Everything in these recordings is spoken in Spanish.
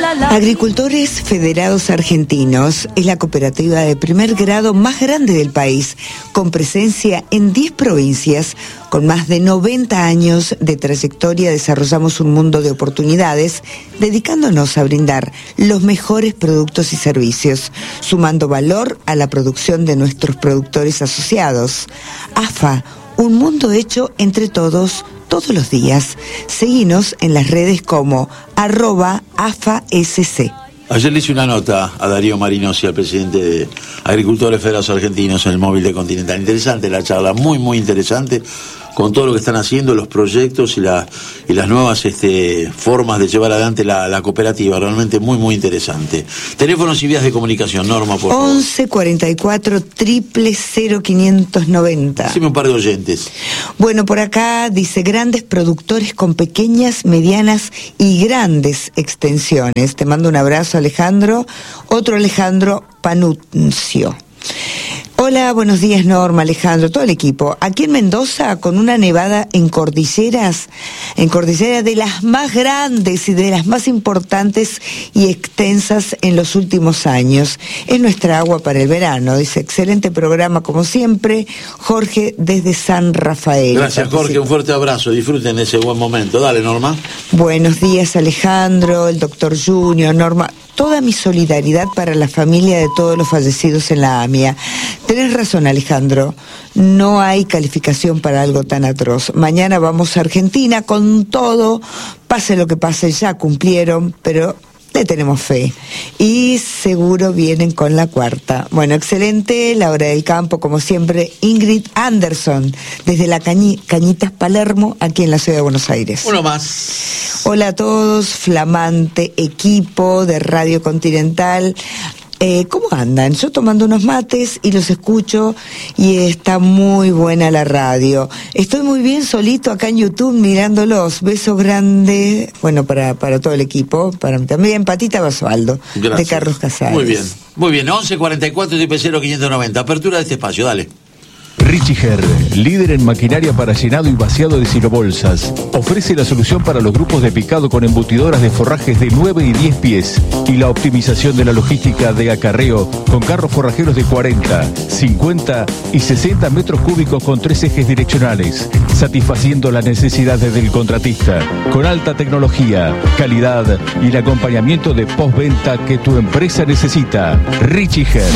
Agricultores Federados Argentinos es la cooperativa de primer grado más grande del país, con presencia en 10 provincias. Con más de 90 años de trayectoria desarrollamos un mundo de oportunidades, dedicándonos a brindar los mejores productos y servicios, sumando valor a la producción de nuestros productores asociados. AFA, un mundo hecho entre todos, todos los días. Seguinos en las redes como @AFASC. Ayer le hice una nota a Darío Marinosi, al presidente de Agricultores Federados Argentinos, en el móvil de Continental. Interesante la charla, muy, muy interesante, con todo lo que están haciendo, los proyectos y las nuevas formas de llevar adelante la cooperativa. Realmente muy, muy interesante. Teléfonos y vías de comunicación, Norma, por favor. 11 44 000 590. Decime un par de oyentes. Bueno, por acá dice: grandes productores con pequeñas, medianas y grandes extensiones. Te mando un abrazo, Alejandro. Otro Alejandro Panuncio. Hola, buenos días, Norma, Alejandro, todo el equipo. Aquí en Mendoza, con una nevada en cordilleras de las más grandes y de las más importantes y extensas en los últimos años. Es nuestra agua para el verano. Dice: excelente programa como siempre. Jorge desde San Rafael. Gracias, Jorge, un fuerte abrazo. Disfruten de ese buen momento. Dale, Norma. Buenos días, Alejandro, el doctor Junior, Norma. Toda mi solidaridad para la familia de todos los fallecidos en la AMIA. Tenés razón, Alejandro, no hay calificación para algo tan atroz. Mañana vamos a Argentina con todo, pase lo que pase, ya cumplieron, pero le tenemos fe. Y seguro vienen con la cuarta. Bueno, excelente, la hora del campo, como siempre, Ingrid Anderson, desde la Cañitas Palermo, aquí en la ciudad de Buenos Aires. Uno más. Hola a todos, flamante equipo de Radio Continental. ¿Cómo andan? Yo tomando unos mates y los escucho y está muy buena la radio. Estoy muy bien solito acá en YouTube mirándolos. Beso grande, bueno, para todo el equipo, para mí también. Patita Basualdo, de Carlos Casares. Muy bien, muy bien. 11 44 590. Apertura de este espacio, dale. Richiger, líder en maquinaria para llenado y vaciado de silobolsas, ofrece la solución para los grupos de picado con embutidoras de forrajes de 9 y 10 pies y la optimización de la logística de acarreo con carros forrajeros de 40, 50 y 60 metros cúbicos con 3 ejes direccionales, satisfaciendo las necesidades del contratista, con alta tecnología, calidad y el acompañamiento de postventa que tu empresa necesita. Richiger.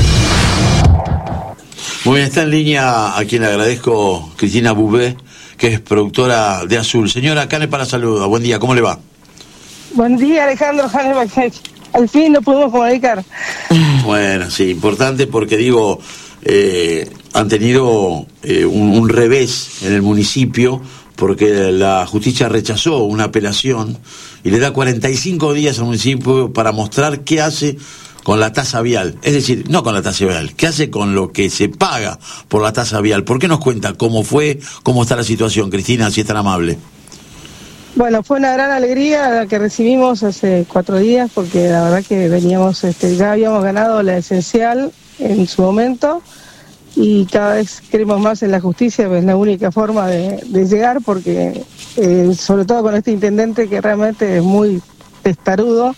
Muy bien, está en línea, a quien le agradezco, Cristina Bubé, que es productora de Azul. Señora, Cane para saluda. Buen día, ¿cómo le va? Buen día, Alejandro. Al fin nos pudimos comunicar. Bueno, sí, importante porque digo, han tenido un revés en el municipio, porque la justicia rechazó una apelación y le da 45 días al municipio para mostrar qué hace con la tasa vial, es decir, no con la tasa vial, ¿qué hace con lo que se paga por la tasa vial? ¿Por qué nos cuenta cómo está la situación, Cristina, si es tan amable? Bueno, fue una gran alegría la que recibimos hace 4 días, porque la verdad que veníamos, ya habíamos ganado la esencial en su momento, y cada vez queremos más en la justicia, pues es la única forma de llegar, porque sobre todo con este intendente que realmente es muy testarudo,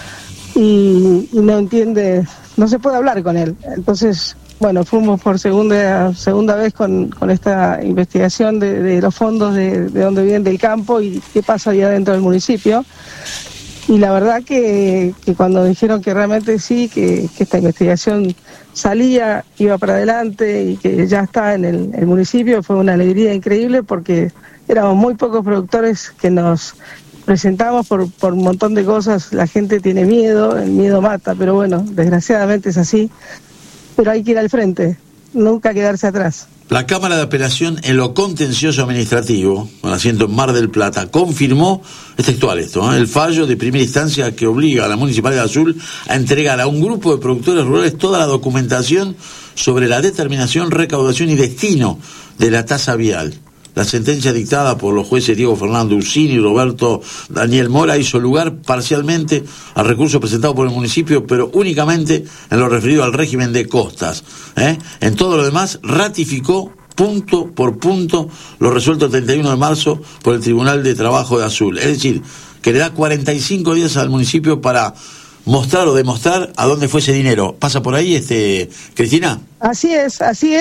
y no entiende, no se puede hablar con él. Entonces, bueno, fuimos por segunda vez con esta investigación de los fondos de dónde vienen del campo y qué pasa allá dentro del municipio. Y la verdad que cuando dijeron que realmente sí, que esta investigación salía, iba para adelante y que ya está en el municipio, fue una alegría increíble, porque éramos muy pocos productores que nos presentamos por un montón de cosas. La gente tiene miedo, el miedo mata, pero bueno, desgraciadamente es así, pero hay que ir al frente, nunca quedarse atrás. La Cámara de Apelación en lo contencioso administrativo, con asiento en Mar del Plata, confirmó, es textual esto, el fallo de primera instancia que obliga a la Municipalidad de Azul a entregar a un grupo de productores rurales toda la documentación sobre la determinación, recaudación y destino de la tasa vial. La sentencia dictada por los jueces Diego Fernando Ursini y Roberto Daniel Mora hizo lugar parcialmente al recurso presentado por el municipio, pero únicamente en lo referido al régimen de costas. En todo lo demás, ratificó punto por punto lo resuelto el 31 de marzo por el Tribunal de Trabajo de Azul. Es decir, que le da 45 días al municipio para mostrar o demostrar a dónde fue ese dinero. ¿Pasa por ahí, Cristina? Así es,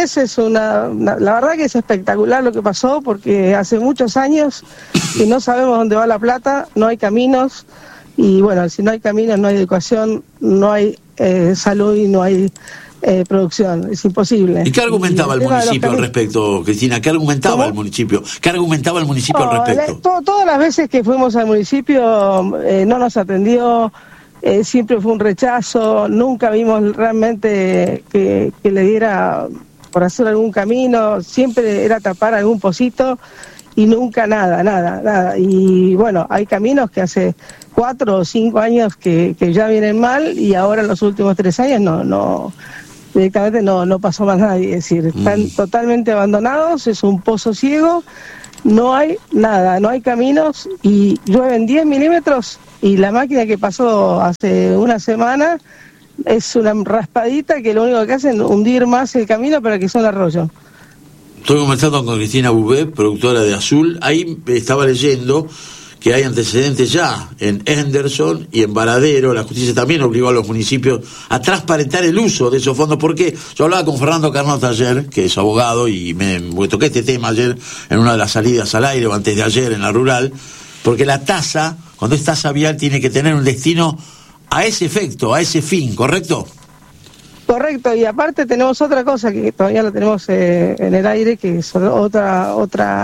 la verdad que es espectacular lo que pasó, porque hace muchos años que no sabemos dónde va la plata, no hay caminos, y bueno, si no hay caminos no hay educación, no hay salud y no hay producción, es imposible. ¿Y qué argumentaba el municipio al respecto, Cristina? ¿Qué argumentaba el municipio? ¿Qué argumentaba el municipio al respecto? Todas las veces que fuimos al municipio no nos atendió, siempre fue un rechazo, nunca vimos realmente que le diera por hacer algún camino, siempre era tapar algún pocito y nunca nada. Y bueno, hay caminos que hace 4 o 5 años que ya vienen mal, y ahora en los últimos 3 años directamente no pasó más nadie, es decir, están totalmente abandonados, es un pozo ciego, no hay nada, no hay caminos, y llueven 10 milímetros y la máquina que pasó hace una semana es una raspadita que lo único que hace es hundir más el camino para que sea un arroyo. Estoy conversando con Cristina Bouvet, productora de Azul. Ahí estaba leyendo que hay antecedentes ya en Henderson y en Varadero. La justicia también obligó a los municipios a transparentar el uso de esos fondos. Porque yo hablaba con Fernando Carnota ayer, que es abogado, y me toqué este tema ayer en una de las salidas al aire, o antes de ayer en la rural, porque la tasa, cuando es tasa vial, tiene que tener un destino a ese efecto, a ese fin, ¿correcto? Correcto, y aparte tenemos otra cosa que todavía la tenemos en el aire, que es otra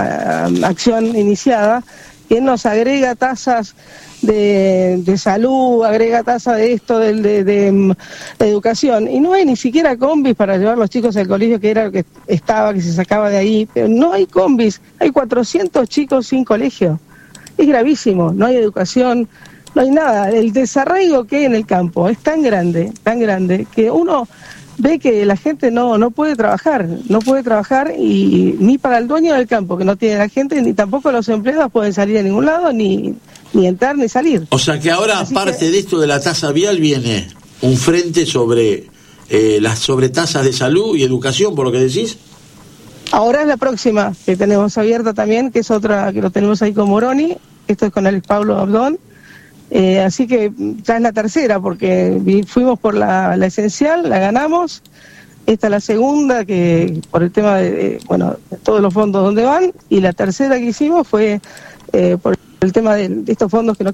acción iniciada, que nos agrega tasas de salud, agrega tasas de esto, de educación, y no hay ni siquiera combis para llevar a los chicos al colegio, que era lo que se sacaba de ahí, pero no hay combis, hay 400 chicos sin colegio, es gravísimo, no hay educación, no hay nada. El desarraigo que hay en el campo es tan grande, que uno ve que la gente no puede trabajar, y ni para el dueño del campo, que no tiene la gente, ni tampoco los empleados pueden salir a ningún lado, ni entrar ni salir. O sea que ahora, aparte de esto de la tasa vial, viene un frente sobre las sobretasas de salud y educación, por lo que decís. Ahora es la próxima que tenemos abierta también, que es otra que lo tenemos ahí con Moroni, esto es con el Pablo Abdón. Así que ya es la tercera, porque fuimos por la esencial, la ganamos. Esta es la segunda, que por el tema de todos los fondos donde van, y la tercera que hicimos fue por el tema de estos fondos que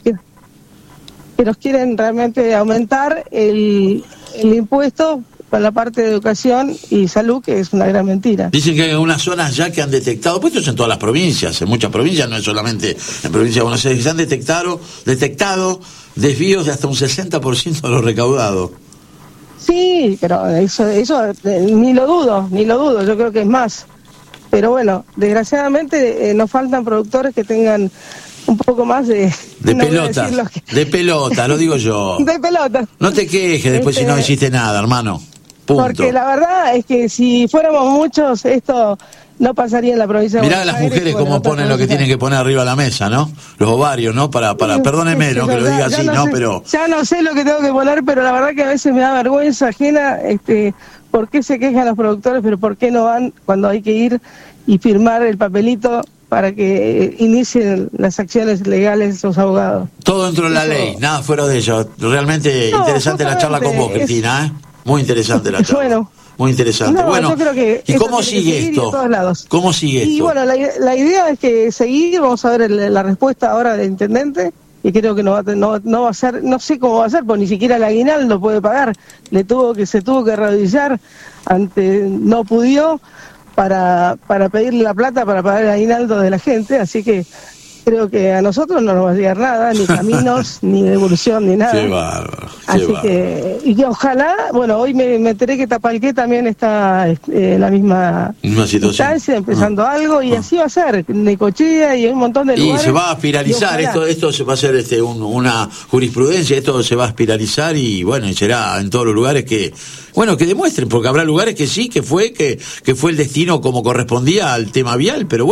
nos quieren realmente aumentar el impuesto con la parte de educación y salud, que es una gran mentira. Dicen que hay algunas zonas ya que han detectado, pues esto es en todas las provincias, en muchas provincias, no es solamente en provincia de Buenos Aires, que se han detectado desvíos de hasta un 60% de lo recaudado. Sí, pero eso ni lo dudo, yo creo que es más. Pero bueno, desgraciadamente nos faltan productores que tengan un poco más de pelota, de pelota, lo digo yo. De pelota. No te quejes después si no hiciste nada, hermano. Punto. Porque la verdad es que si fuéramos muchos, esto no pasaría en la provincia de Mirá Buenos a las Aires, mujeres cómo ponen lo que tienen que poner arriba de la mesa, ¿no? Los ovarios, ¿no? Perdónenme, ¿no? Que lo diga así, ¿no? Pero ya no sé lo que tengo que poner, pero la verdad que a veces me da vergüenza ajena, ¿por qué se quejan los productores, pero por qué no van cuando hay que ir y firmar el papelito para que inicien las acciones legales los abogados? Todo dentro de la ley, nada fuera de ello. Realmente interesante la charla con vos, Cristina, ¿eh? Muy interesante la charla. Bueno. Muy interesante. Bueno, yo creo que ¿y cómo sigue esto? ¿Cómo sigue esto? Y bueno, la idea es que seguir, vamos a ver la respuesta ahora del intendente, y creo que no va a ser, no sé cómo va a ser, porque ni siquiera el aguinaldo puede pagar. Se tuvo que arrodillar no pudo para pedirle la plata para pagar el aguinaldo de la gente, así que creo que a nosotros no nos va a llegar nada, ni caminos, ni devolución, ni nada. Qué bárbaro. Así que, y que ojalá, hoy me enteré que Tapalqué también está en la misma instancia, empezando algo, y así va a ser, Necochea y un montón de lugares. Y se va a espiralizar, esto se va a hacer una jurisprudencia, esto se va a espiralizar, y y será en todos los lugares que demuestren, porque habrá lugares que sí, que fue el destino como correspondía al tema vial, pero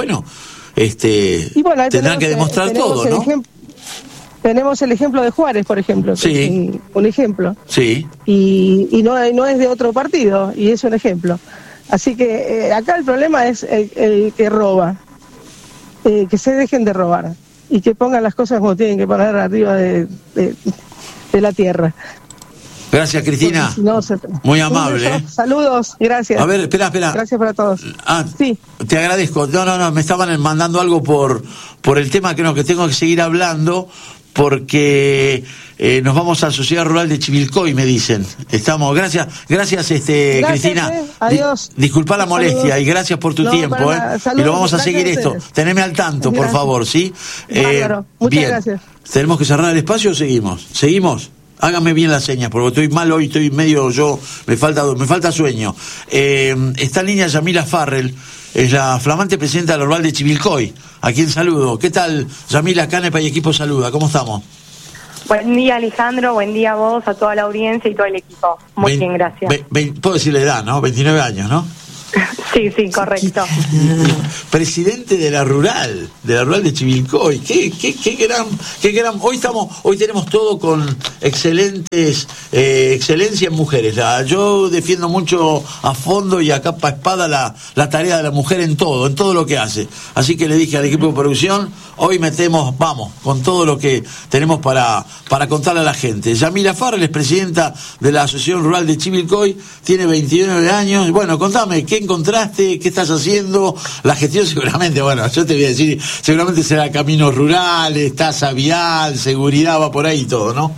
tendrán que demostrar todo, ¿no? Tenemos el ejemplo de Juárez, por ejemplo, que es un ejemplo. Sí. Y no es de otro partido, y es un ejemplo. Así que acá el problema es el que roba, que se dejen de robar y que pongan las cosas como tienen que poner arriba de la tierra. Gracias, Cristina. Si no, muy amable. Saludos, gracias. A ver, espera. Gracias para todos. Sí. Te agradezco. No, me estaban mandando algo por el tema que tengo que seguir hablando, porque nos vamos a Sociedad Rural de Chivilcoy, me dicen. Estamos, gracias, Cristina. Adiós. Disculpa la molestia. Saludos. Y gracias por tu tiempo. Saludos, y lo vamos a seguir esto. Teneme al tanto, por favor, ¿sí? Claro. Muchas gracias. ¿Tenemos que cerrar el espacio o seguimos? ¿Seguimos? Hágame bien las señas, porque estoy mal hoy, estoy medio me falta sueño. Está en línea Yamila Farrell, es la flamante presidenta del Rural de Chivilcoy, a quien saludo. ¿Qué tal, Yamila? Canepa y equipo saluda, ¿cómo estamos? Buen día, Alejandro, buen día a vos, a toda la audiencia y todo el equipo. Muy bien, gracias. Puedo decir la edad, ¿no? 29 años, ¿no? Sí, correcto. Presidente de la Rural de Chivilcoy. Qué gran. Hoy tenemos todo con excelencia en mujeres. Yo defiendo mucho a fondo y a capa espada la tarea de la mujer en todo lo que hace. Así que le dije al equipo de producción, hoy vamos con todo lo que tenemos para contarle a la gente. Yamila Farrell es presidenta de la Asociación Rural de Chivilcoy, tiene 29 años. Bueno, contame, ¿qué encontraste? ¿Qué estás haciendo? La gestión seguramente, yo te voy a decir, seguramente será caminos rurales, tasa vial, seguridad, va por ahí todo, ¿no?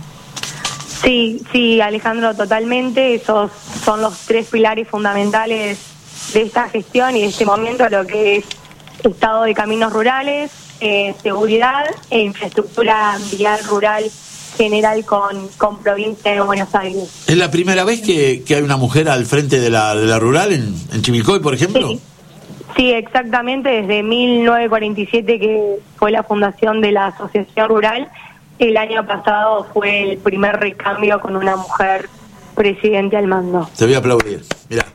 Sí, Alejandro, totalmente. Esos son los 3 pilares fundamentales de esta gestión y de este momento, lo que es estado de caminos rurales, seguridad e infraestructura vial rural general con provincia de Buenos Aires. ¿Es la primera vez que hay una mujer al frente de la rural en Chivilcoy, por ejemplo? Sí, exactamente, desde 1947 que fue la fundación de la Asociación Rural. El año pasado fue el primer recambio con una mujer presidente al mando. Te voy a aplaudir, mirá.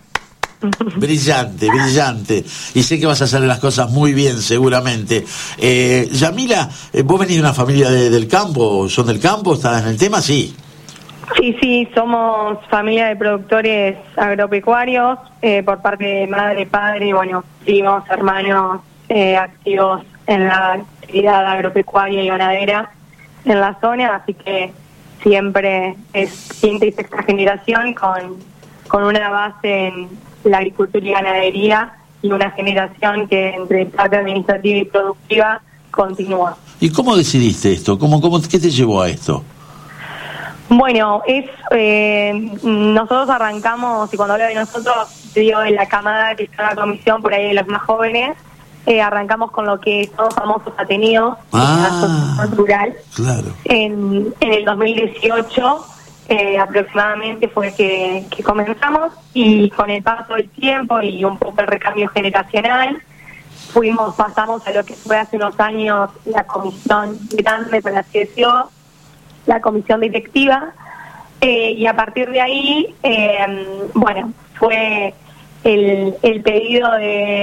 Brillante. Y sé que vas a hacer las cosas muy bien, seguramente. Yamila, ¿vos venís de una familia del campo? ¿Son del campo? ¿Estás en el tema? Sí. Sí, somos familia de productores agropecuarios, por parte de madre, padre, primos, hermanos, activos en la actividad agropecuaria y ganadera en la zona, así que siempre es quinta y sexta generación con una base en la agricultura y ganadería y una generación que entre parte administrativa y productiva continúa. ¿Y cómo decidiste esto? ¿Qué te llevó a esto? Bueno, nosotros arrancamos, y cuando hablo de nosotros, digo de la camada que está en la comisión, por ahí de los más jóvenes, arrancamos con lo que son los famosos Ateneos, la Asociación Rural. Claro. En el 2018 aproximadamente fue que comenzamos, y con el paso del tiempo y un poco el recambio generacional, pasamos a lo que fue hace unos años la comisión grande, por así decirlo, la comisión directiva, y a partir de ahí, fue el pedido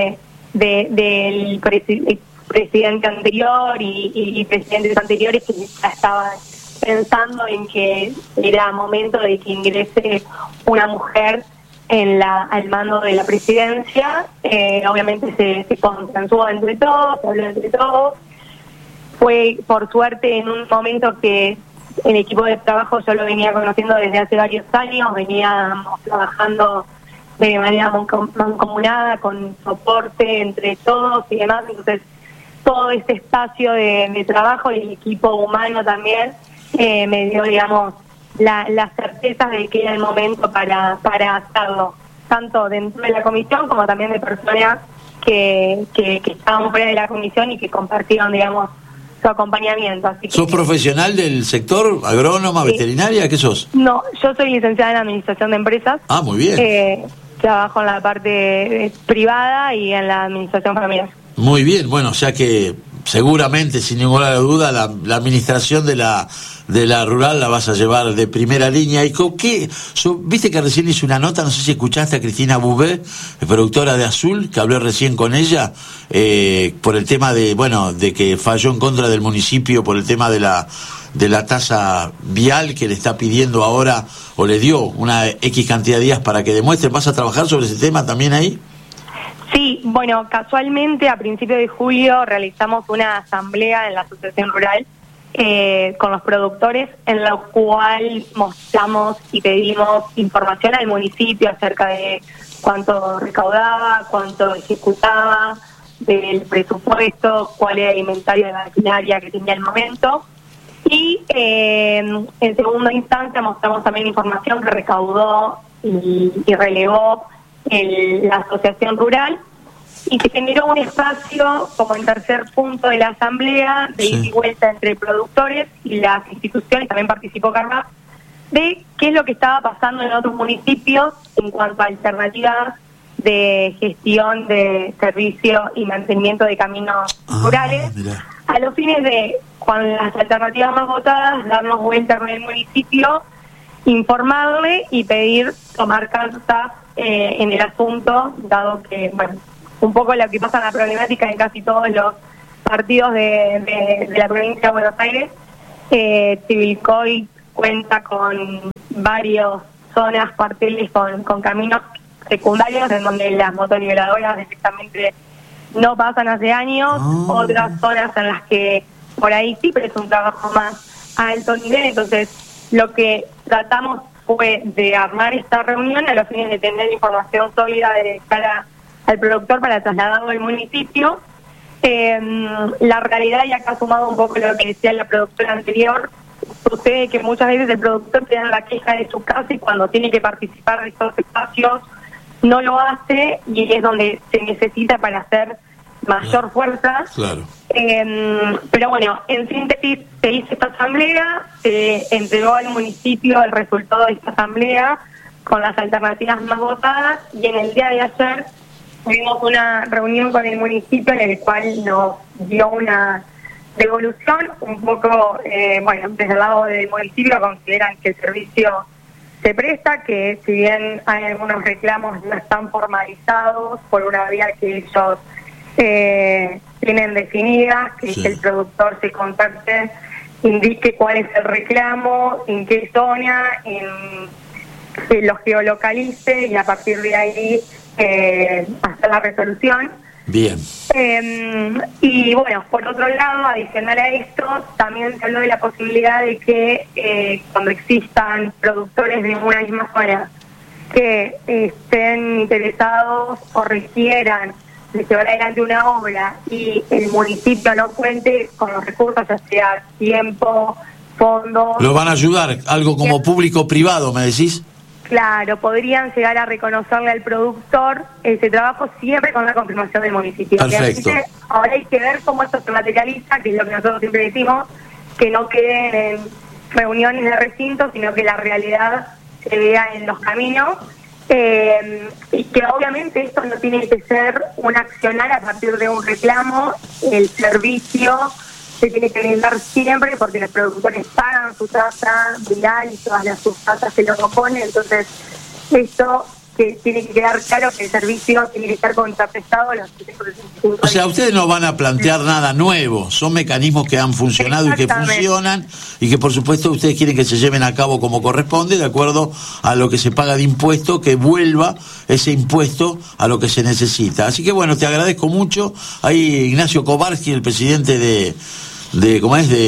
del presidente anterior y presidentes anteriores que ya estaban pensando en que era momento de que ingrese una mujer al mando de la presidencia. Obviamente se consensuó entre todos, se habló entre todos. Fue, por suerte, en un momento que el equipo de trabajo yo lo venía conociendo desde hace varios años, veníamos trabajando de manera mancomunada, con soporte entre todos y demás. Entonces, todo este espacio de trabajo y el equipo humano también me dio, digamos, la certeza de que era el momento para hacerlo, tanto dentro de la comisión como también de personas que estaban fuera de la comisión y que compartieron, digamos, su acompañamiento. Así que, ¿sos profesional del sector, agrónoma, veterinaria? ¿Qué sos? No, yo soy licenciada en Administración de Empresas. Ah, muy bien. Trabajo en la parte privada y en la administración familiar. Muy bien, bueno, o sea que seguramente, sin ninguna duda, la administración de la rural la vas a llevar de primera línea. ¿Y con qué? Viste que recién hice una nota, no sé si escuchaste a Cristina Bubé, productora de Azul, que hablé recién con ella, por el tema de que falló en contra del municipio por el tema de la tasa vial que le está pidiendo ahora, o le dio una X cantidad de días para que demuestre. ¿Vas a trabajar sobre ese tema también ahí? Sí, bueno, casualmente a principios de julio realizamos una asamblea en la Asociación Rural con los productores, en lo cual mostramos y pedimos información al municipio acerca de cuánto recaudaba, cuánto ejecutaba, del presupuesto, cuál era el inventario de maquinaria que tenía el momento. Y en segunda instancia mostramos también información que recaudó y relevó la asociación rural, y se generó un espacio como en tercer punto de la asamblea de ida y vuelta entre productores y las instituciones, también participó Carvap, de qué es lo que estaba pasando en otros municipios en cuanto a alternativas de gestión de servicio y mantenimiento de caminos rurales, a los fines de, con las alternativas más votadas, darnos vuelta con el municipio, informarle y pedir tomar cartas en el asunto, dado que, bueno, un poco lo que pasa en la problemática en casi todos los partidos de la provincia de Buenos Aires. Chivilcoy cuenta con varias zonas, cuarteles con caminos secundarios en donde las motoniveladoras directamente no pasan hace años, otras zonas en las que por ahí sí, pero es un trabajo más a alto nivel. Entonces lo que tratamos fue de armar esta reunión a los fines de tener información sólida de cara al productor para trasladarlo al municipio. La realidad, y acá sumado un poco lo que decía la productora anterior, sucede que muchas veces el productor tiene la queja de su casa y cuando tiene que participar de estos espacios no lo hace, y es donde se necesita para hacer mayor fuerza. Claro. Pero bueno, en síntesis, se hizo esta asamblea, se entregó al municipio el resultado de esta asamblea con las alternativas más votadas, y en el día de ayer tuvimos una reunión con el municipio en el cual nos dio una devolución un poco, bueno, desde el lado del municipio consideran que el servicio se presta, que si bien hay algunos reclamos no están formalizados por una vía que ellos tienen definida, que es que el productor se contacte, indique cuál es el reclamo, en qué zona, que lo geolocalice y a partir de ahí hacer la resolución. Bien. Y bueno, por otro lado, adicional a esto, también se habló de la posibilidad de que cuando existan productores de una misma zona que estén interesados o requieran de llevar adelante una obra y el municipio no cuente con los recursos, ya sea tiempo, fondos... ¿Lo van a ayudar? ¿Algo como público-privado, me decís? Claro, podrían llegar a reconocerle al productor ese trabajo siempre con la confirmación del municipio. Perfecto. Ahora hay que ver cómo esto se materializa, que es lo que nosotros siempre decimos, que no queden en reuniones de recinto, sino que la realidad se vea en los caminos, y que obviamente esto no tiene que ser un accionar a partir de un reclamo. El servicio se tiene que brindar siempre porque los productores pagan su tasa vial y todas las subtasas se lo oponen. Entonces esto que tiene que quedar claro, que el servicio tiene que estar contraprestado a los 735. O sea, ustedes no van a plantear nada nuevo, son mecanismos que han funcionado y que funcionan, y que por supuesto ustedes quieren que se lleven a cabo como corresponde, de acuerdo a lo que se paga de impuesto, que vuelva ese impuesto a lo que se necesita. Así que bueno, te agradezco mucho. Ahí Ignacio Kowarski, el presidente de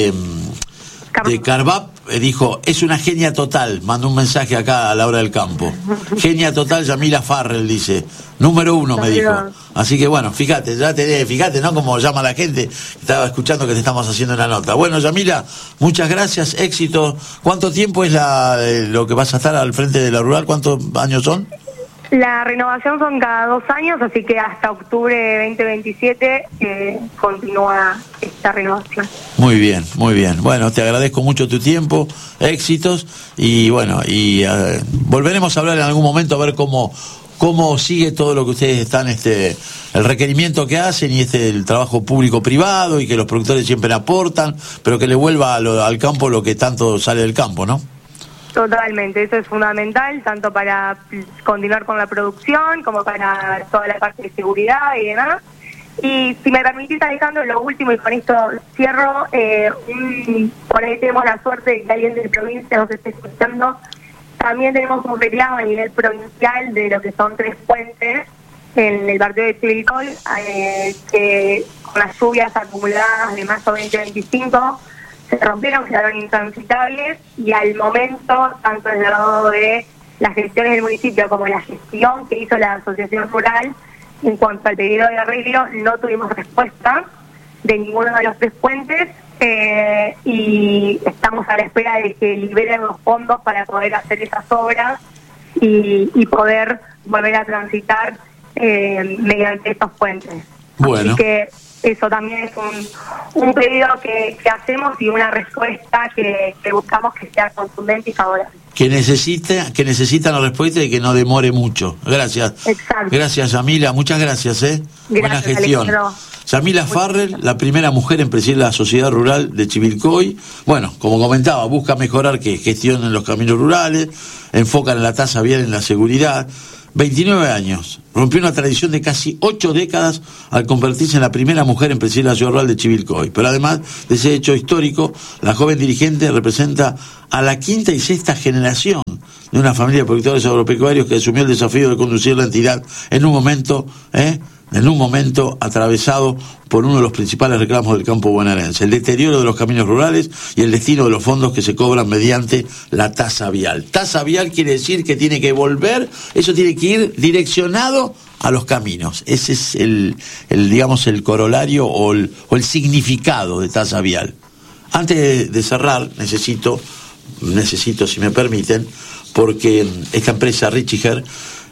Carvap, dijo, es una genia total, mandó un mensaje acá a la hora del campo. Genia total, Yamila Farrell, dice, número 1, me dijo. Así que bueno, fíjate, fíjate, ¿no? Como llama la gente, estaba escuchando que te estamos haciendo una nota. Bueno, Yamila, muchas gracias, éxito. ¿Cuánto tiempo es lo que vas a estar al frente de la rural? ¿Cuántos años son? La renovación son cada 2 años, así que hasta octubre de 2027 continúa esta renovación. Muy bien, muy bien. Bueno, te agradezco mucho tu tiempo, éxitos, y bueno, y volveremos a hablar en algún momento a ver cómo sigue todo lo que ustedes están, el requerimiento que hacen y el trabajo público-privado, y que los productores siempre aportan, pero que le vuelva al campo lo que tanto sale del campo, ¿no? Totalmente, eso es fundamental, tanto para continuar con la producción como para toda la parte de seguridad y demás. Y si me permitís, Alejandro, lo último, y con esto cierro, por ahí tenemos la suerte de que alguien de la provincia nos esté escuchando. También tenemos un reclamo a nivel provincial de lo que son 3 puentes en el partido de Chivilcoy, que con las lluvias acumuladas de marzo 2025 se rompieron, quedaron intransitables, y al momento, tanto en el lado de las gestiones del municipio como la gestión que hizo la asociación rural en cuanto al pedido de arreglo, no tuvimos respuesta de ninguno de los 3 puentes, y estamos a la espera de que liberen los fondos para poder hacer esas obras y poder volver a transitar mediante estos puentes. Bueno. Así que eso también es un pedido que hacemos, y una respuesta que buscamos que sea contundente y favorable. Que necesitan la respuesta y que no demore mucho. Gracias. Exacto. Gracias, Yamila. Muchas gracias. Buena gestión. Alejandro. Yamila Farrell, la primera mujer en presidir la Sociedad Rural de Chivilcoy. Bueno, como comentaba, busca mejorar que gestionen los caminos rurales, enfocan en la tasa vial, en la seguridad. 29 años, rompió una tradición de casi 8 décadas al convertirse en la primera mujer en presidir la Ciudad Rural de Chivilcoy. Pero además de ese hecho histórico, la joven dirigente representa a la 5ª y 6ª generación de una familia de productores agropecuarios que asumió el desafío de conducir la entidad en un momento atravesado por uno de los principales reclamos del campo bonaerense: el deterioro de los caminos rurales y el destino de los fondos que se cobran mediante la tasa vial. Tasa vial quiere decir que tiene que volver, eso tiene que ir direccionado a los caminos. Ese es el corolario o el significado de tasa vial. Antes de cerrar, necesito, si me permiten, porque esta empresa Richiger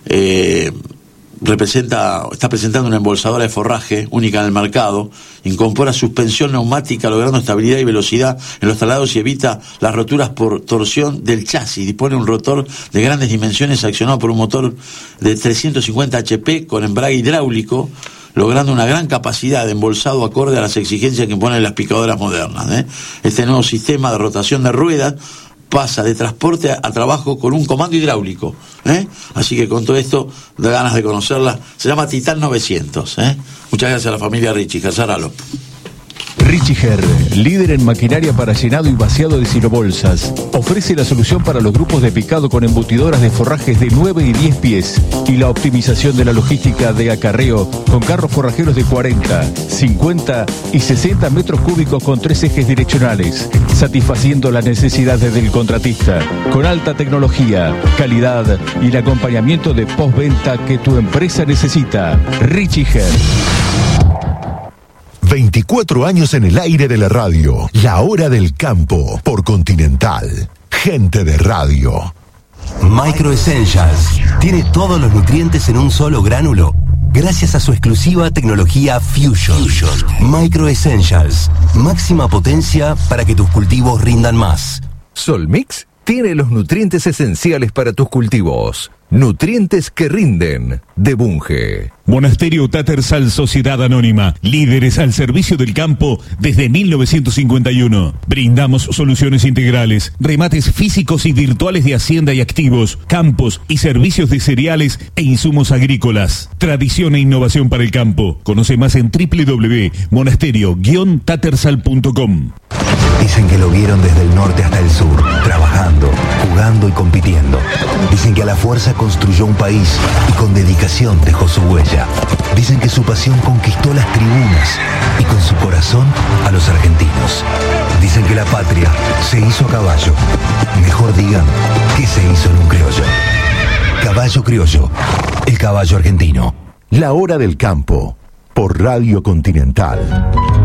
está presentando una embolsadora de forraje única en el mercado, incorpora suspensión neumática logrando estabilidad y velocidad en los traslados y evita las roturas por torsión del chasis. Dispone un rotor de grandes dimensiones accionado por un motor de 350 HP con embrague hidráulico, logrando una gran capacidad de embolsado acorde a las exigencias que imponen las picadoras modernas. Este nuevo sistema de rotación de ruedas pasa de transporte a trabajo con un comando hidráulico. Así que con todo esto, da ganas de conocerla. Se llama Titan 900. Muchas gracias a la familia Richiger. Saralo. Richiger, líder en maquinaria para llenado y vaciado de silobolsas, ofrece la solución para los grupos de picado con embutidoras de forrajes de 9 y 10 pies y la optimización de la logística de acarreo con carros forrajeros de 40, 50 y 60 metros cúbicos con 3 ejes direccionales, satisfaciendo las necesidades del contratista, con alta tecnología, calidad y el acompañamiento de postventa que tu empresa necesita. Richiger. 24 años en el aire de la radio. La hora del campo por Continental. Gente de radio. Micro Essentials tiene todos los nutrientes en un solo gránulo, gracias a su exclusiva tecnología Fusion. Micro Essentials, máxima potencia para que tus cultivos rindan más. Solmix tiene los nutrientes esenciales para tus cultivos. Nutrientes que rinden, de Bunge. Monasterio Tattersall Sociedad Anónima, líderes al servicio del campo desde 1951. Brindamos soluciones integrales, remates físicos y virtuales de hacienda y activos, campos y servicios de cereales e insumos agrícolas. Tradición e innovación para el campo. Conoce más en www.monasterio-tattersall.com. Dicen que lo vieron desde el norte hasta el sur, trabajando, jugando y compitiendo. Dicen que a la fuerza construyó un país y con dedicación dejó su huella. Dicen que su pasión conquistó las tribunas y con su corazón a los argentinos. Dicen que la patria se hizo a caballo. Mejor digan que se hizo en un criollo. Caballo Criollo, el caballo argentino. La hora del campo por Radio Continental.